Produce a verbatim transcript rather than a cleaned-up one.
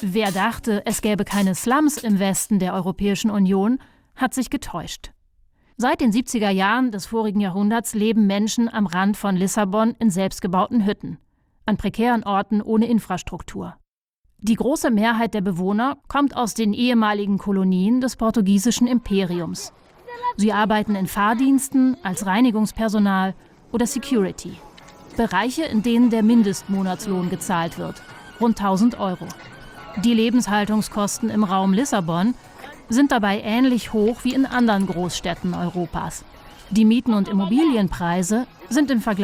Wer dachte, es gäbe keine Slums im Westen der Europäischen Union, hat sich getäuscht. Seit den siebziger Jahren des vorigen Jahrhunderts leben Menschen am Rand von Lissabon in selbstgebauten Hütten, an prekären Orten ohne Infrastruktur. Die große Mehrheit der Bewohner kommt aus den ehemaligen Kolonien des portugiesischen Imperiums. Sie arbeiten in Fahrdiensten, als Reinigungspersonal oder Security. Bereiche, in denen der Mindestmonatslohn gezahlt wird, rund tausend Euro. Die Lebenshaltungskosten im Raum Lissabon sind dabei ähnlich hoch wie in anderen Großstädten Europas. Die Mieten und Immobilienpreise sind im Vergleich